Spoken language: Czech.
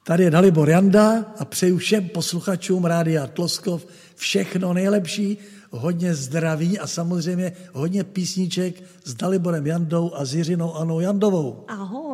Tady je Dalibor Janda a přeju všem posluchačům Rádia Tloskov všechno nejlepší, hodně zdraví a samozřejmě hodně písniček s Daliborem Jandou a s Jiřinou Anou Jandovou. Ahoj.